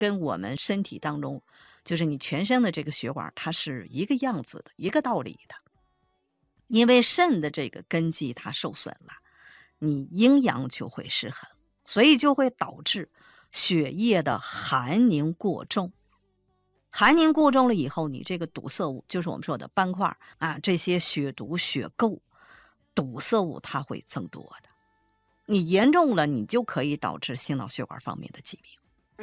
跟我们身体当中，就是你全身的这个血管，它是一个样子的，一个道理的。因为肾的这个根基它受损了，你阴阳就会失衡，所以就会导致血液的寒凝过重。寒凝过重了以后，你这个堵塞物，就是我们说的斑块啊，这些血毒血垢堵塞物它会增多的。你严重了，你就可以导致心脑血管方面的疾病。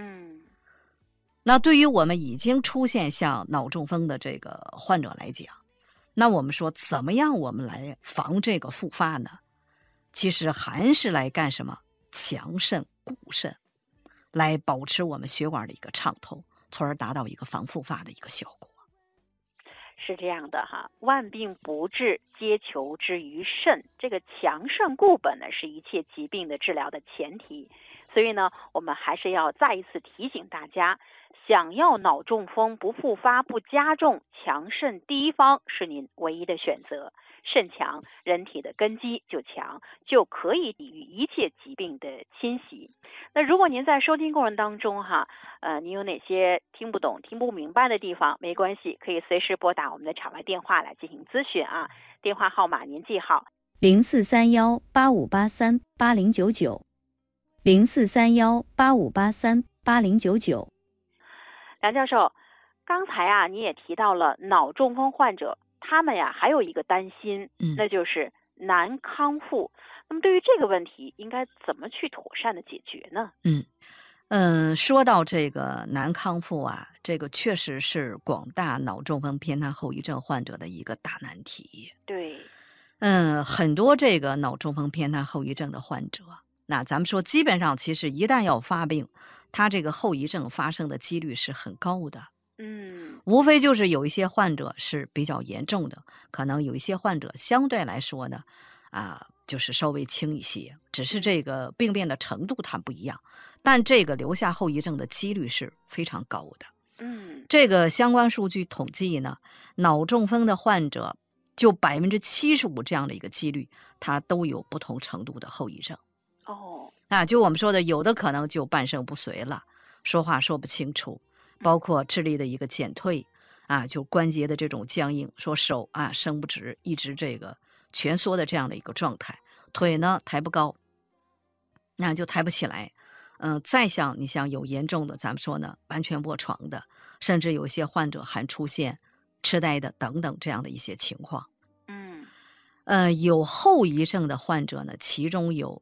那对于我们已经出现像脑中风的这个患者来讲，那我们说怎么样我们来防这个复发呢？其实还是来干什么？强肾固肾，来保持我们血管的一个畅通，从而达到一个防复发的一个效果。 是这样的哈，万病不治皆求之于肾，这个强肾固本呢是一切疾病的治疗的前提。所以呢，我们还是要再一次提醒大家，想要脑中风不复发不加重，强肾第一方是您唯一的选择。肾强，人体的根基就强，就可以抵御一切疾病的侵袭。那如果您在收听过程当中您有哪些听不懂、听不明白的地方，没关系，可以随时拨打我们的场外电话来进行咨询啊。电话号码您记好 043185838099，043185838099。 梁教授，刚才你也提到了脑中风患者，他们还有一个担心，那就是难康复。那么对于这个问题，应该怎么去妥善的解决呢？ 说到这个难康复啊，这个确实是广大脑中风偏瘫后遗症患者的一个大难题。 对， 很多这个脑中风偏瘫后遗症的患者，那咱们说基本上其实一旦要发病，他这个后遗症发生的几率是很高的。无非就是有一些患者是比较严重的，可能有一些患者相对来说呢，就是稍微轻一些，只是这个病变的程度它不一样，但这个留下后遗症的几率是非常高的。这个相关数据统计呢，脑中风的患者就75%这样的一个几率，它都有不同程度的后遗症。就我们说的，有的可能就半身不遂了，说话说不清楚，包括智力的一个减退就关节的这种僵硬，说手伸不直，一直这个蜷缩的这样的一个状态，腿呢抬不高，那就抬不起来。再像你像有严重的，咱们说呢完全卧床的，甚至有些患者还出现痴呆的等等这样的一些情况。有后遗症的患者呢，其中有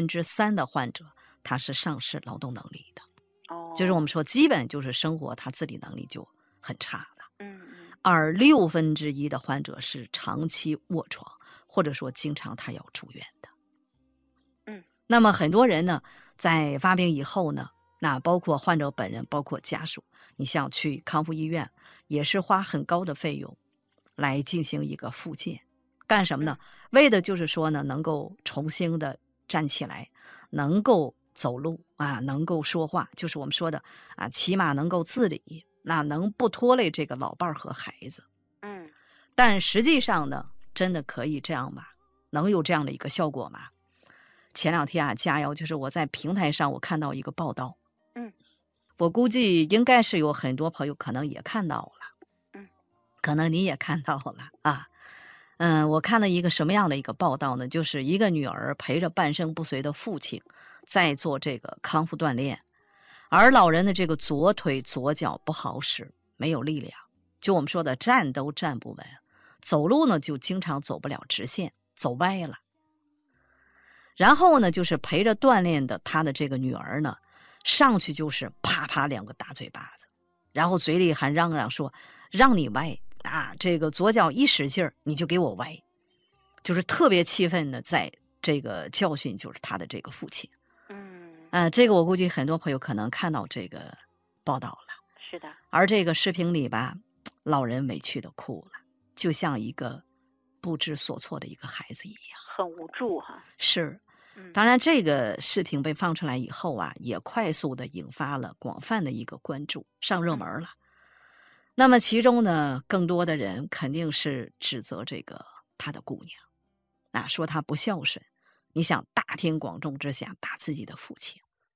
3%的患者他是丧失劳动能力的。就是我们说基本就是生活他自理能力就很差了。而1/6的患者是长期卧床，或者说经常他要住院的。那么很多人呢，在发病以后呢，那包括患者本人，包括家属，你像去康复医院，也是花很高的费用来进行一个复健。干什么呢？为的就是说呢，能够重新的站起来，能够走路能够说话，就是我们说的起码能够自理，那能不拖累这个老伴儿和孩子。但实际上呢，真的可以这样吗？能有这样的一个效果吗？前两天佳瑶，就是我在平台上我看到一个报道，我估计应该是有很多朋友可能也看到了，可能你也看到了我看了一个什么样的一个报道呢？就是一个女儿陪着半身不遂的父亲在做这个康复锻炼，而老人的这个左腿左脚不好使，没有力量，就我们说的站都站不稳，走路呢就经常走不了直线，走歪了。然后呢，就是陪着锻炼的他的这个女儿呢，上去就是啪啪2个大嘴巴子，然后嘴里还嚷嚷说让你歪这个左脚一使劲儿你就给我歪，就是特别气愤的在这个教训就是他的这个父亲。这个我估计很多朋友可能看到这个报道了。 是的。 而这个视频里吧，老人委屈的哭了，就像一个不知所措的一个孩子一样， 很无助是。当然这个视频被放出来以后也快速的引发了广泛的一个关注，上热门了。那么其中呢，更多的人肯定是指责这个他的姑娘说他不孝顺。你想大庭广众之下打自己的父亲，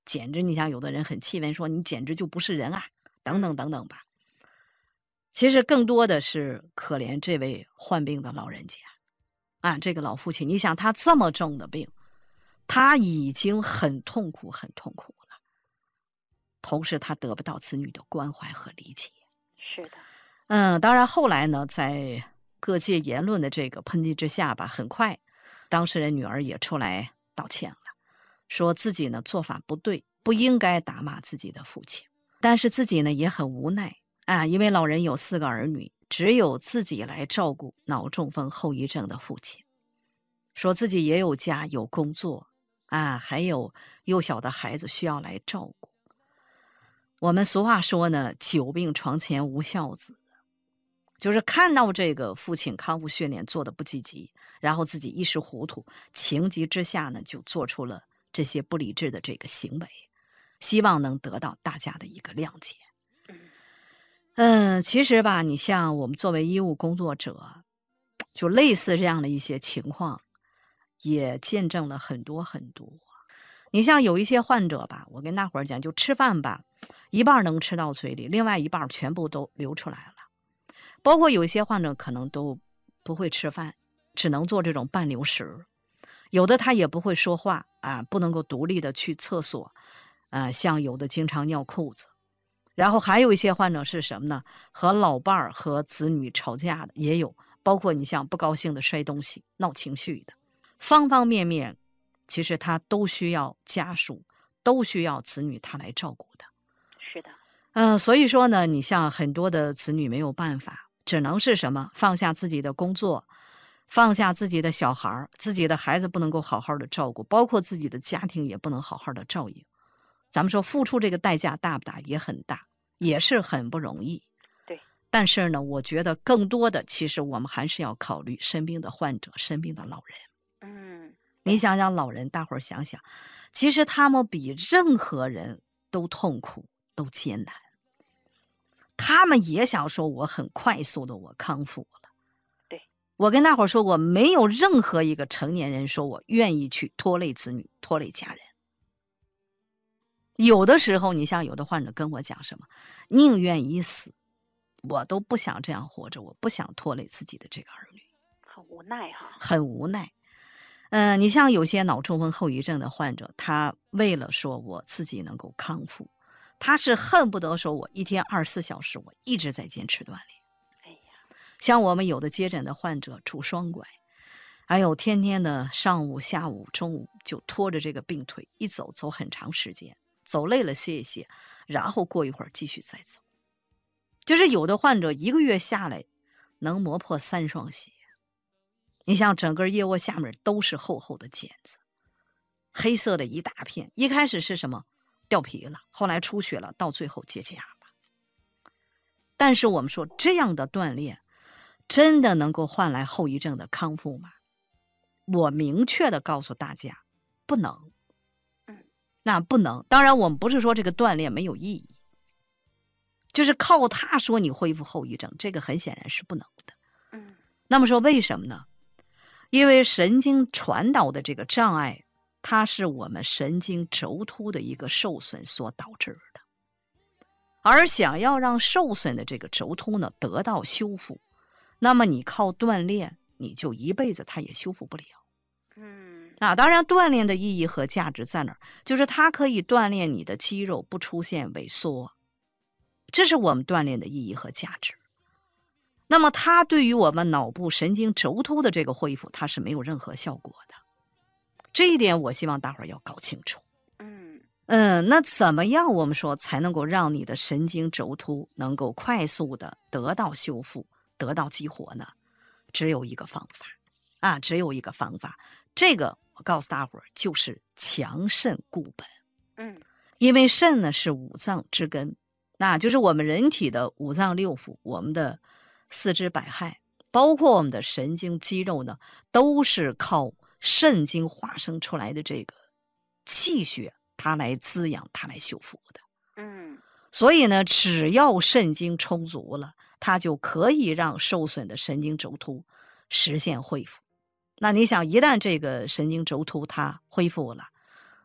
简直你像有的人很气愤说你简直就不是人啊，等等等等吧。其实更多的是可怜这位患病的老人家啊，这个老父亲，你想他这么重的病，他已经很痛苦很痛苦了，同时他得不到子女的关怀和理解。 是的。 当然后来呢，在各界言论的这个抨击之下吧，很快当事人女儿也出来道歉了，说自己呢做法不对，不应该打骂自己的父亲，但是自己呢也很无奈啊，因为老人有4个儿女，只有自己来照顾脑中风后遗症的父亲，说自己也有家有工作啊，还有幼小的孩子需要来照顾。我们俗话说呢，久病床前无孝子，就是看到这个父亲康复训练做的不积极，然后自己一时糊涂，情急之下呢，就做出了这些不理智的这个行为，希望能得到大家的一个谅解。其实吧，你像我们作为医务工作者，就类似这样的一些情况，也见证了很多很多。你像有一些患者吧，我跟大伙儿讲，就吃饭吧，一半能吃到嘴里，另外一半全部都流出来了。包括有一些患者可能都不会吃饭，只能做这种半流食，有的他也不会说话啊，不能够独立的去厕所，像有的经常尿裤子。然后还有一些患者是什么呢？和老伴儿和子女吵架的也有，包括你像不高兴的摔东西、闹情绪的，方方面面，其实他都需要家属，都需要子女他来照顾的。 是的。 所以说呢，你像很多的子女没有办法，只能是什么？放下自己的工作，放下自己的小孩，自己的孩子不能够好好的照顾，包括自己的家庭也不能好好的照应。咱们说付出这个代价大不大？也很大，也是很不容易。 对。 但是呢，我觉得更多的其实我们还是要考虑生病的患者、生病的老人。你想想老人，大伙儿想想，其实他们比任何人都痛苦、都艰难。他们也想说我很快速的我康复了。 对。 我跟大伙儿说过，没有任何一个成年人说我愿意去拖累子女、拖累家人。有的时候你像有的患者跟我讲什么，宁愿一死，我都不想这样活着，我不想拖累自己的这个儿女。 很无奈哈。 很无奈。你像有些脑中风后遗症的患者，他为了说我自己能够康复，他是恨不得说我一天24小时我一直在坚持锻炼。像我们有的接诊的患者拄双拐，还有天天的上午、下午、中午就拖着这个病腿一走很长时间，走累了歇一歇，然后过一会儿继续再走。就是有的患者1个月下来能磨破3双鞋。你像整个腋窝下面都是厚厚的茧子，黑色的一大片，一开始是什么？掉皮了，后来出血了，到最后结痂了。但是我们说这样的锻炼真的能够换来后遗症的康复吗？我明确的告诉大家，不能。那不能。当然我们不是说这个锻炼没有意义，就是靠它说你恢复后遗症，这个很显然是不能的。那么说为什么呢？因为神经传导的这个障碍，它是我们神经轴突的一个受损所导致的。而想要让受损的这个轴突呢得到修复，那么你靠锻炼，你就一辈子它也修复不了。当然锻炼的意义和价值在哪儿？就是它可以锻炼你的肌肉不出现萎缩，这是我们锻炼的意义和价值。那么它对于我们脑部神经轴突的这个恢复，它是没有任何效果的。这一点我希望大伙儿要搞清楚。那怎么样我们说才能够让你的神经轴突能够快速的得到修复、得到激活呢？只有一个方法只有一个方法。这个我告诉大伙儿，就是强肾固本。因为肾呢是五脏之根，那就是我们人体的五脏六腑，我们的四肢百骸，包括我们的神经肌肉呢，都是靠肾经化生出来的这个气血，它来滋养，它来修复的。所以呢，只要肾经充足了，它就可以让受损的神经轴突实现恢复。那你想，一旦这个神经轴突它恢复了，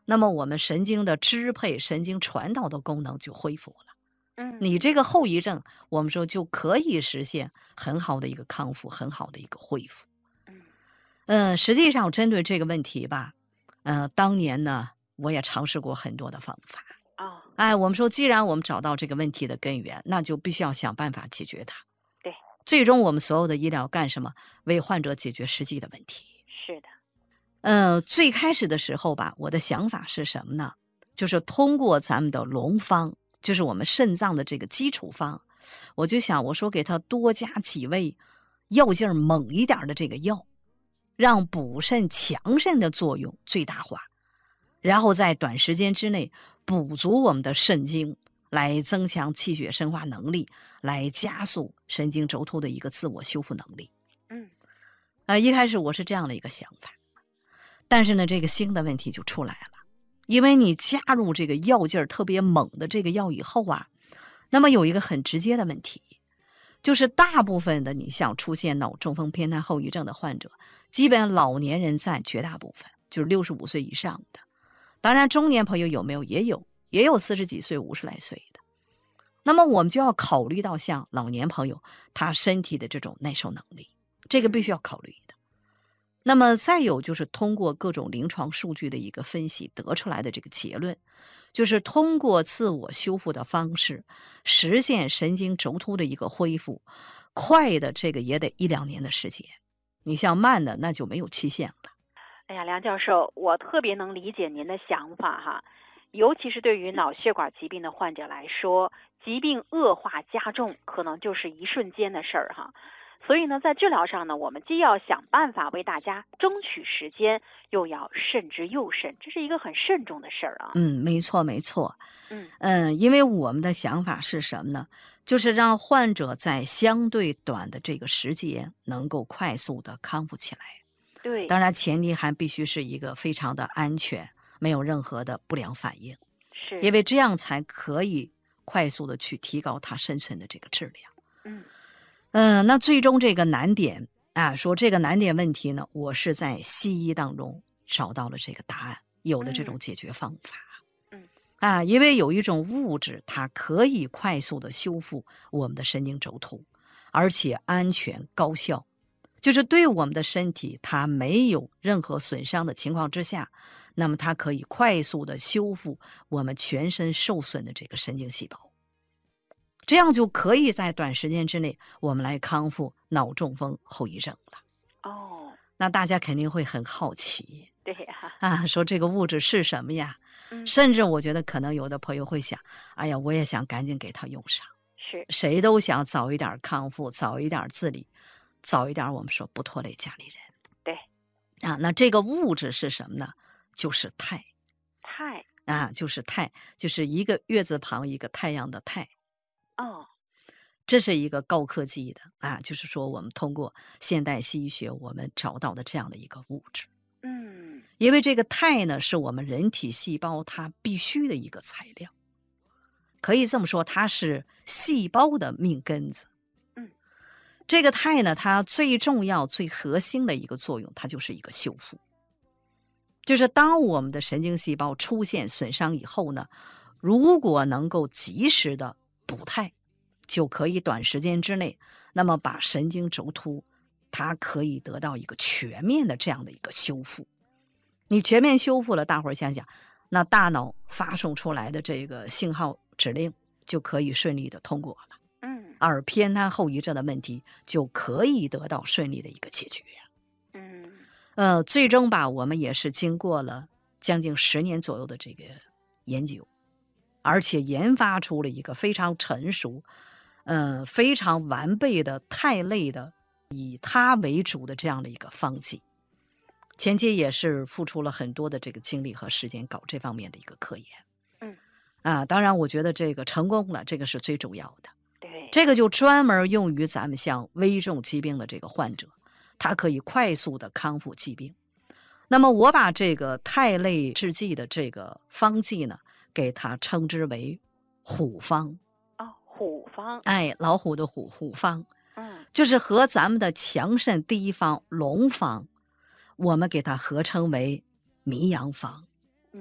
那么我们神经的支配、神经传导的功能就恢复了。 嗯， 你这个后遗症，我们说就可以实现很好的一个康复，很好的一个恢复。实际上针对这个问题吧，当年呢，我也尝试过很多的方法。我们说，既然我们找到这个问题的根源，那就必须要想办法解决它。 对， 最终我们所有的医疗干什么？为患者解决实际的问题。 是的。 最开始的时候吧，我的想法是什么呢？就是通过咱们的龙方，就是我们肾脏的这个基础方，我就想，我说给他多加几味药劲儿猛一点的这个药，让补肾强肾的作用最大化，然后在短时间之内补足我们的肾精，来增强气血生化能力，来加速神经轴突的一个自我修复能力。一开始我是这样的一个想法，但是呢，这个新的问题就出来了，因为你加入这个药劲儿特别猛的这个药以后啊，那么有一个很直接的问题，就是大部分的你像出现脑中风偏瘫后遗症的患者，基本老年人占绝大部分，就是65岁以上的。当然中年朋友有没有？也有40几岁、50来岁的。那么我们就要考虑到像老年朋友他身体的这种耐受能力，这个必须要考虑的。那么再有就是通过各种临床数据的一个分析得出来的这个结论，就是通过自我修复的方式实现神经轴突的一个恢复，快的这个也得1-2年的时间，你像慢的那就没有期限了。 哎呀，梁教授，我特别能理解您的想法哈，尤其是对于脑血管疾病的患者来说，疾病恶化加重可能就是一瞬间的事儿哈。所以呢，在治疗上呢，我们既要想办法为大家争取时间，又要慎之又慎，这是一个很慎重的事儿啊。 没错没错。因为我们的想法是什么呢？就是让患者在相对短的这个时间能够快速的康复起来。 对， 当然前提还必须是一个非常的安全，没有任何的不良反应， 是因为这样才可以快速的去提高它生存的这个质量。那最终这个难点说这个难点问题呢，我是在西医当中找到了这个答案，有了这种解决方法。因为有一种物质，它可以快速的修复我们的神经轴突，而且安全高效，就是对我们的身体它没有任何损伤的情况之下，那么它可以快速的修复我们全身受损的这个神经细胞，这样就可以在短时间之内我们来康复脑中风后遗症了。那大家肯定会很好奇， 对呀， 说这个物质是什么呀？甚至我觉得可能有的朋友会想，哎呀，我也想赶紧给他用上。 是， 谁都想早一点康复，早一点自理，早一点我们说不拖累家里人。 对， 那这个物质是什么呢？就是钛。就是钛，就是一个月字旁一个太阳的太。这是一个高科技的就是说我们通过现代西医学我们找到的这样的一个物质。因为这个钛呢是我们人体细胞它必须的一个材料，可以这么说，它是细胞的命根子。这个钛呢，它最重要最核心的一个作用，它就是一个修复。就是当我们的神经细胞出现损伤以后呢，如果能够及时的补钛，就可以短时间之内，那么把神经轴突它可以得到一个全面的这样的一个修复。你全面修复了，大伙儿想想，那大脑发送出来的这个信号指令就可以顺利的通过了。而偏瘫后遗症的问题就可以得到顺利的一个解决。最终吧，我们也是经过了将近10年左右的这个研究，而且研发出了一个非常成熟非常完备的肽类的以它为主的这样的一个方剂。前期也是付出了很多的这个精力和时间搞这方面的一个科研。当然我觉得这个成功了，这个是最主要的。 对， 这个就专门用于咱们像危重疾病的这个患者，他可以快速的康复疾病。那么我把这个肽类制剂的这个方剂呢，给它称之为虎方。 虎方， 老虎的虎，虎方。就是和咱们的强肾第一方龙方，我们给它合称为迷阳方。 迷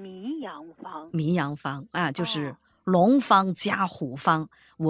阳方， 迷阳方啊，就是龙方加虎方。